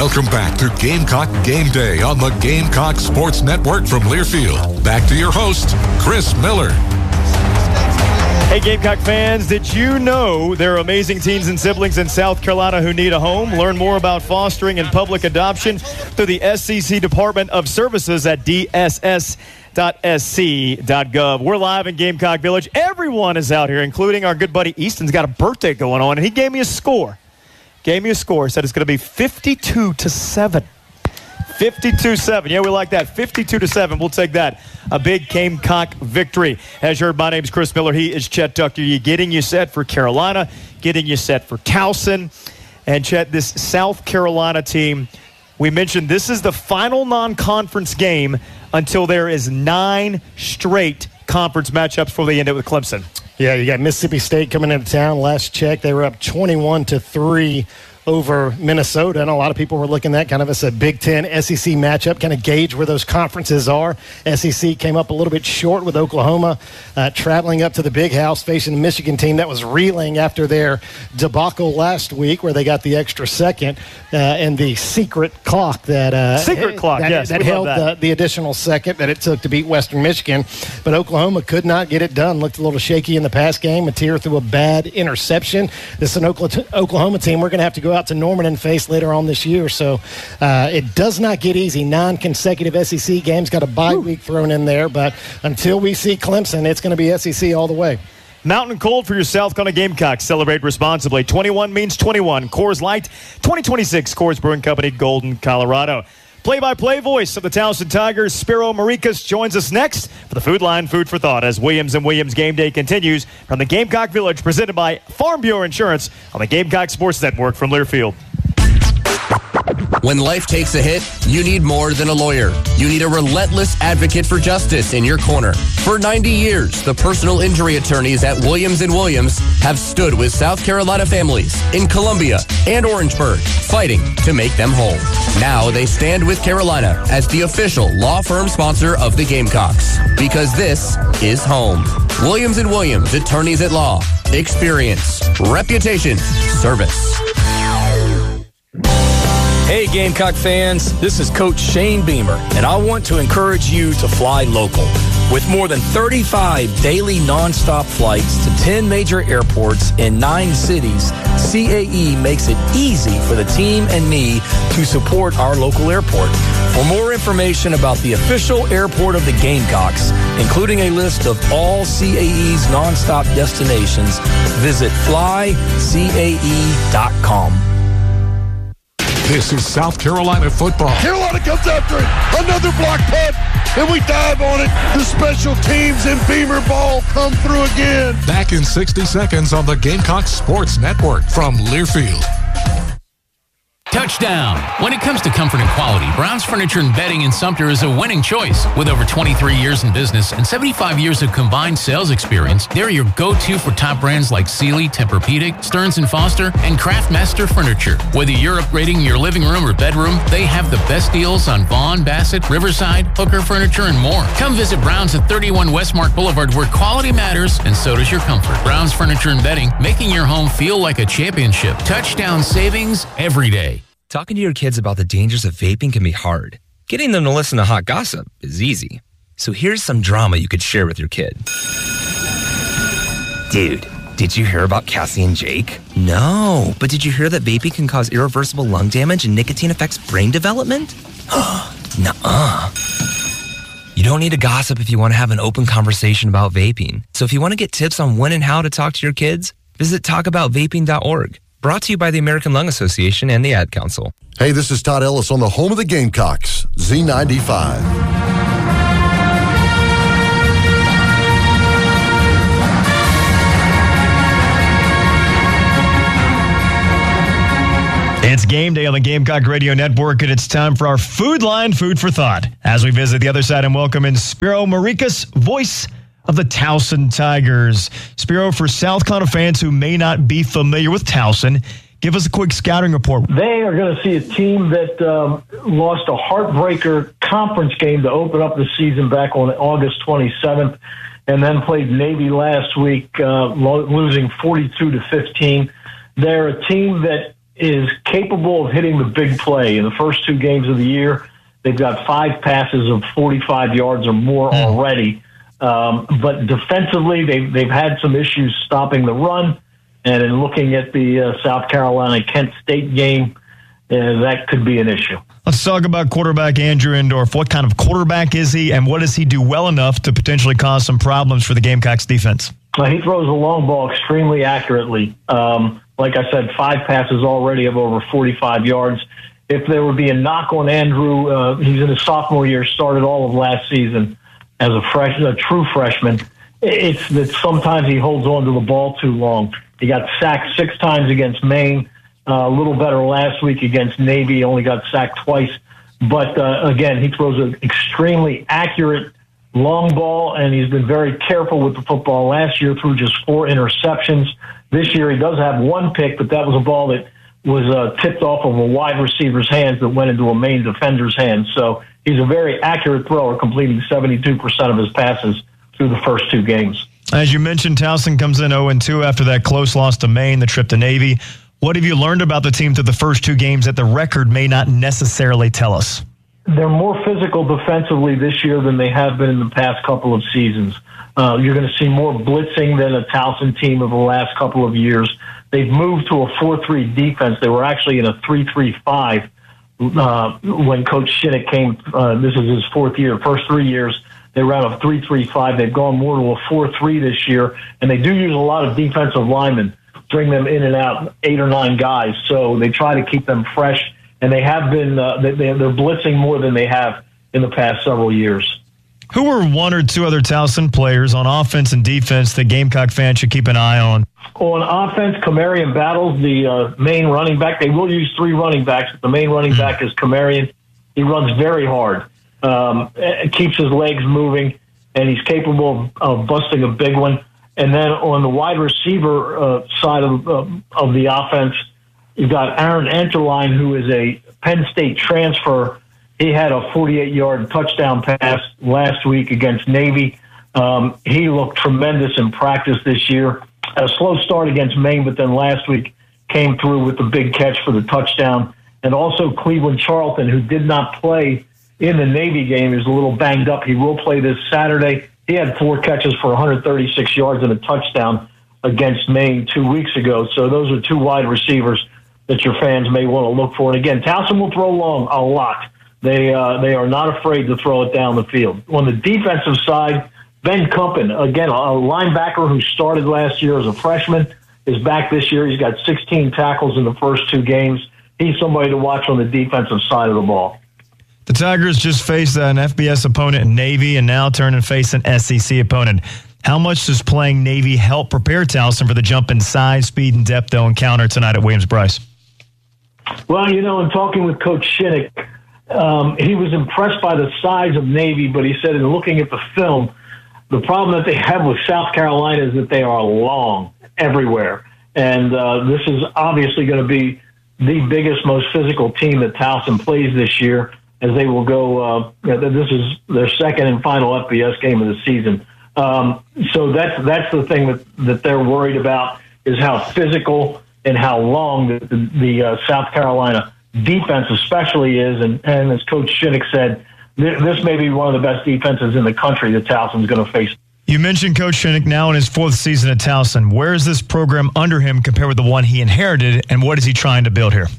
Welcome back to Gamecock Game Day on the Gamecock Sports Network from Learfield. Back to your host, Chris Miller. Hey, Gamecock fans, did you know there are amazing teens and siblings in South Carolina who need a home? Learn more about fostering and public adoption through the SEC Department of Services at dss.sc.gov. We're live in Gamecock Village. Everyone is out here, including our good buddy Easton's got a birthday going on, and he gave me a score. Said it's going to be 52-7. 52-7. Yeah, we like that. 52-7. We'll take that. A big Gamecock victory. As you heard, my name's Chris Miller. He is Chet Tucker. Getting you set for Carolina, getting you set for Towson. And Chet, this South Carolina team, we mentioned this is the final non-conference game until there is 9 straight conference matchups before they end it with Clemson. Yeah, you got Mississippi State coming into town. Last check, they were up 21-3 over Minnesota, and a lot of people were looking at kind of as a Big Ten SEC matchup, kind of gauge where those conferences are. SEC came up a little bit short with Oklahoma traveling up to the Big House, facing the Michigan team that was reeling after their debacle last week, where they got the extra second and the secret clock that held the additional second that it took to beat Western Michigan. But Oklahoma could not get it done. Looked a little shaky in the pass game. Mateer threw a bad interception. This is an Oklahoma team we're going to have to go out to Norman and face later on this year. So it does not get easy. 9 consecutive SEC games, got a bye week thrown in there. But until we see Clemson, it's going to be SEC all the way. Mountain Cold for your South Carolina Gamecocks. Celebrate responsibly. 21 means 21. Coors Light, 2026. Coors Brewing Company, Golden, Colorado. Play-by-play voice of the Towson Tigers, Spiro Marikas, joins us next for the Food Line Food for Thought as Williams & Williams Game Day continues from the Gamecock Village, presented by Farm Bureau Insurance on the Gamecock Sports Network from Learfield. When life takes a hit, you need more than a lawyer. You need a relentless advocate for justice in your corner. For 90 years, the personal injury attorneys at Williams & Williams have stood with South Carolina families in Columbia and Orangeburg, fighting to make them whole. Now they stand with Carolina as the official law firm sponsor of the Gamecocks, because this is home. Williams & Williams, attorneys at law, experience, reputation, service. Hey, Gamecock fans, this is Coach Shane Beamer, and I want to encourage you to fly local. With more than 35 daily nonstop flights to 10 major airports in 9 cities, CAE makes it easy for the team and me to support our local airport. For more information about the official airport of the Gamecocks, including a list of all CAE's nonstop destinations, visit flycae.com. This is South Carolina football. Carolina comes after it. Another block punt, and we dive on it. The special teams and Beamer ball come through again. Back in 60 seconds on the Gamecock Sports Network from Learfield. Touchdown! When it comes to comfort and quality, Brown's Furniture and Bedding in Sumter is a winning choice. With over 23 years in business and 75 years of combined sales experience, they're your go-to for top brands like Sealy, Tempur-Pedic, Stearns & Foster, and Craftmaster Furniture. Whether you're upgrading your living room or bedroom, they have the best deals on Vaughn, Bassett, Riverside, Hooker Furniture, and more. Come visit Brown's at 31 Westmark Boulevard, where quality matters and so does your comfort. Brown's Furniture and Bedding, making your home feel like a championship. Touchdown savings every day. Talking to your kids about the dangers of vaping can be hard. Getting them to listen to hot gossip is easy. So here's some drama you could share with your kid. Dude, did you hear about Cassie and Jake? No, but did you hear that vaping can cause irreversible lung damage and nicotine affects brain development? Nuh-uh. You don't need to gossip if you want to have an open conversation about vaping. So if you want to get tips on when and how to talk to your kids, visit talkaboutvaping.org. Brought to you by the American Lung Association and the Ad Council. Hey, this is Todd Ellis on the home of the Gamecocks, Z95. It's game day on the Gamecock Radio Network, and it's time for our Food Line Food for Thought. As we visit the other side and welcome in Spiro Marikas, voice of the Towson Tigers. Spiro, for South Carolina fans who may not be familiar with Towson, give us a quick scouting report. They are going to see a team that lost a heartbreaker conference game to open up the season back on August 27th, and then played Navy last week, losing 42-15. They're a team that is capable of hitting the big play. In the first 2 games of the year, they've got 5 passes of 45 yards or more already. But defensively, they've had some issues stopping the run. And in looking at the South Carolina-Kent State game, that could be an issue. Let's talk about quarterback Andrew Endorf. What kind of quarterback is he, and what does he do well enough to potentially cause some problems for the Gamecocks defense? He throws the long ball extremely accurately. Like I said, 5 passes already of over 45 yards. If there would be a knock on Andrew, he's in his sophomore year, started all of last season as a true freshman. It's that sometimes he holds on to the ball too long. He got sacked 6 times against Maine. A little better last week against Navy. Only got sacked twice. But, again, he throws an extremely accurate long ball, and he's been very careful with the football. Last year threw just 4 interceptions. This year he does have 1 pick, but that was a ball that was tipped off of a wide receiver's hands that went into a Maine defender's hands. So he's a very accurate thrower, completing 72% of his passes through the first 2 games. As you mentioned, Towson comes in 0-2 after that close loss to Maine, the trip to Navy. What have you learned about the team through the first 2 games that the record may not necessarily tell us? They're more physical defensively this year than they have been in the past couple of seasons. You're going to see more blitzing than a Towson team of the last couple of years. They've moved to a 4-3 defense. They were actually in a 3-3-5 when Coach Shinnick came. This is his 4th year. First 3 years, they ran a 3-3-5. They've gone more to a 4-3 this year, and they do use a lot of defensive linemen, bring them in and out, 8 or 9 guys. So they try to keep them fresh, and they have been they're blitzing more than they have in the past several years. Who are 1 or 2 other Towson players on offense and defense that Gamecock fans should keep an eye on? On offense, Kamarian Battles, the main running back. They will use 3 running backs, but the main running back is Kamarian. He runs very hard, keeps his legs moving, and he's capable of busting a big one. And then on the wide receiver side of the offense, you've got Aaron Enterline, who is a Penn State transfer. He had a 48-yard touchdown pass last week against Navy. He looked tremendous in practice this year. Had a slow start against Maine, but then last week came through with the big catch for the touchdown. And also Cleveland Charlton, who did not play in the Navy game. He was a little banged up. He will play this Saturday. He had 4 catches for 136 yards and a touchdown against Maine 2 weeks ago. So those are 2 wide receivers that your fans may want to look for. And again, Towson will throw long a lot. They are not afraid to throw it down the field. On the defensive side, Ben Cumpin, again, a linebacker who started last year as a freshman, is back this year. He's got 16 tackles in the first 2 games. He's somebody to watch on the defensive side of the ball. The Tigers just faced an FBS opponent in Navy and now turn and face an SEC opponent. How much does playing Navy help prepare Towson for the jump in size, speed, and depth they'll encounter tonight at Williams-Brice? Well, in talking with Coach Shinnick, he was impressed by the size of Navy, but he said in looking at the film, the problem that they have with South Carolina is that they are long everywhere. And this is obviously going to be the biggest, most physical team that Towson plays this year, as they will go, this is their second and final FBS game of the season. So that's the thing that they're worried about, is how physical and how long the South Carolina defense especially is. And as Coach Shinnick said, this may be one of the best defenses in the country that Towson's going to face. You mentioned Coach Shinnick now in his 4th season at Towson. Where is this program under him compared with the one he inherited, and what is he trying to build here?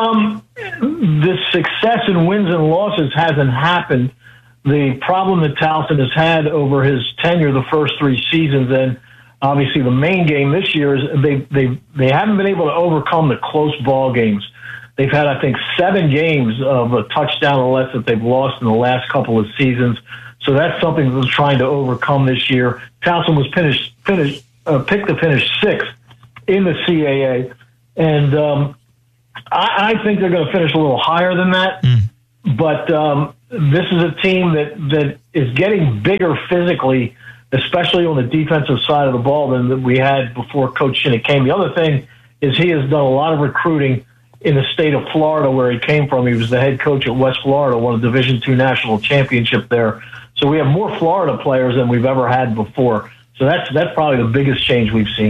The success in wins and losses hasn't happened. The problem that Towson has had over his tenure the first 3 seasons, and obviously the main game this year, is they haven't been able to overcome the close ball games. They've had, I think, 7 games of a touchdown or less that they've lost in the last couple of seasons. So that's something that they're trying to overcome this year. Towson was picked to finish 6th in the CAA, and I think they're going to finish a little higher than that. But this is a team that is getting bigger physically, especially on the defensive side of the ball, than we had before Coach Shinnick came. The other thing is he has done a lot of recruiting in the state of Florida, where he came from. He was the head coach at West Florida, won a Division II national championship there. So we have more Florida players than we've ever had before. So that's probably the biggest change we've seen.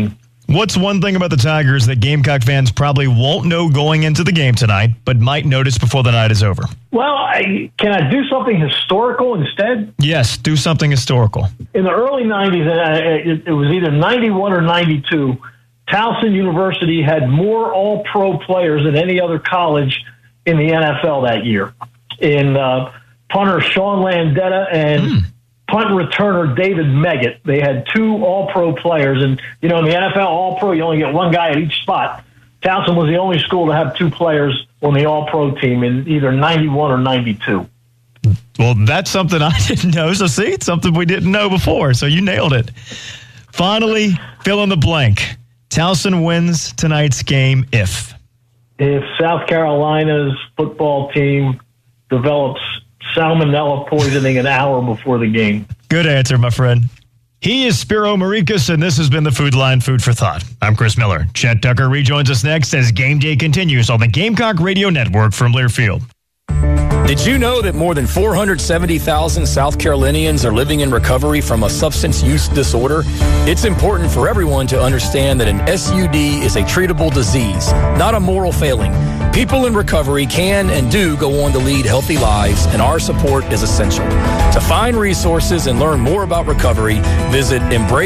What's one thing about the Tigers that Gamecock fans probably won't know going into the game tonight, but might notice before the night is over? Well, can I do something historical instead? Yes, do something historical. In the early 90s, it was either 91 or 92, Towson University had more all-pro players than any other college in the NFL that year. In punter Sean Landetta and punt returner David Meggett. They had 2 all-pro players. And, in the NFL all-pro, you only get one guy at each spot. Towson was the only school to have 2 players on the all-pro team in either 91 or 92. Well, that's something I didn't know. So, see, it's something we didn't know before. So you nailed it. Finally, fill in the blank. Towson wins tonight's game if South Carolina's football team develops salmonella poisoning an hour before the game. Good answer, my friend. He is Spiro Marikas, and this has been the Food Line Food for Thought. I'm Chris Miller. Chet Tucker rejoins us next as Game Day continues on the Gamecock Radio Network from Learfield. Did you know that more than 470,000 South Carolinians are living in recovery from a substance use disorder? It's important for everyone to understand that an SUD is a treatable disease, not a moral failing. People in recovery can and do go on to lead healthy lives, and our support is essential. To find resources and learn more about recovery, visit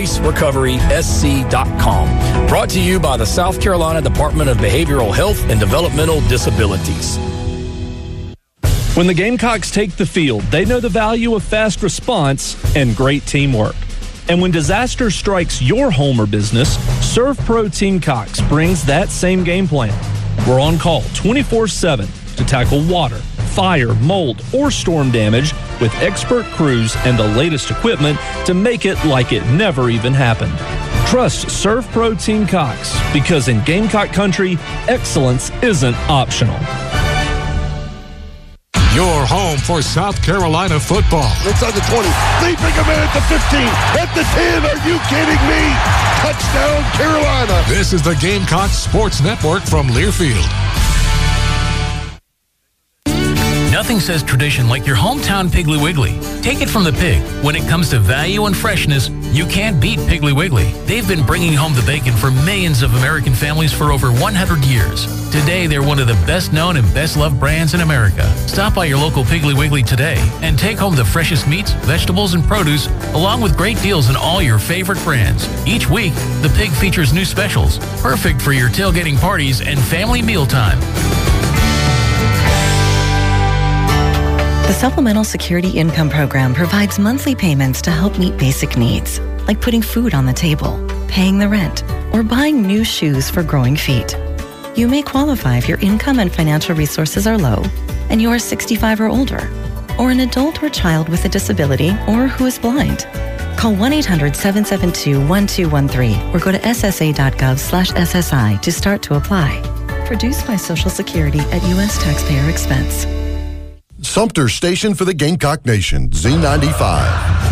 EmbraceRecoverySC.com. Brought to you by the South Carolina Department of Behavioral Health and Developmental Disabilities. When the Gamecocks take the field, they know the value of fast response and great teamwork. And when disaster strikes your home or business, ServPro Team Cox brings that same game plan. We're on call 24/7 to tackle water, fire, mold, or storm damage with expert crews and the latest equipment to make it like it never even happened. Trust ServPro Team Cox, because in Gamecock country, excellence isn't optional. Your home for South Carolina football. Inside the 20, leaping a man at the 15, at the 10. Are you kidding me? Touchdown, Carolina. This is the Gamecock Sports Network from Learfield. Nothing says tradition like your hometown Piggly Wiggly. Take it from the pig. When it comes to value and freshness, you can't beat Piggly Wiggly. They've been bringing home the bacon for millions of American families for over 100 years. Today, they're one of the best known and best loved brands in America. Stop by your local Piggly Wiggly today and take home the freshest meats, vegetables, and produce, along with great deals on all your favorite brands. Each week, the pig features new specials, perfect for your tailgating parties and family mealtime. The Supplemental Security Income Program provides monthly payments to help meet basic needs, like putting food on the table, paying the rent, or buying new shoes for growing feet. You may qualify if your income and financial resources are low, and you are 65 or older, or an adult or child with a disability, or who is blind. Call 1-800-772-1213 or go to ssa.gov/SSI to start to apply. Produced by Social Security at U.S. taxpayer expense. Sumter Station for the Gamecock Nation, Z95.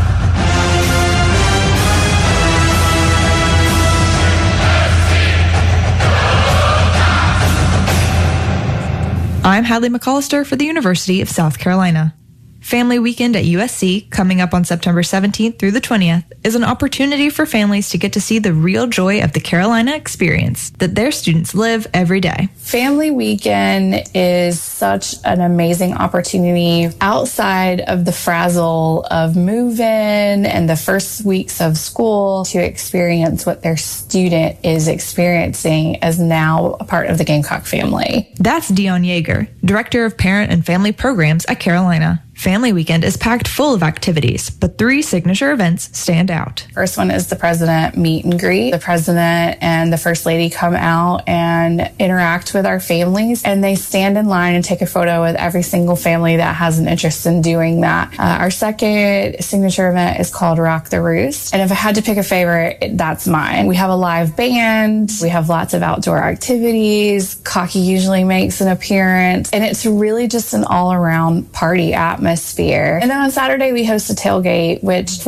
I'm Hadley McAllister for the University of South Carolina. Family Weekend at USC, coming up on September 17th through the 20th, is an opportunity for families to get to see the real joy of the Carolina experience that their students live every day. Family Weekend is such an amazing opportunity outside of the frazzle of move-in and the first weeks of school to experience what their student is experiencing as now a part of the Gamecock family. That's Dion Yeager, Director of Parent and Family Programs at Carolina. Family Weekend is packed full of activities, but 3 signature events stand out. First one is the President Meet and Greet. The President and the First Lady come out and interact with our families, and they stand in line and take a photo with every single family that has an interest in doing that. Our second signature event is called Rock the Roost, and if I had to pick a favorite, that's mine. We have a live band. We have lots of outdoor activities. Cocky usually makes an appearance, and it's really just an all-around party atmosphere. And then on Saturday, we host a tailgate, which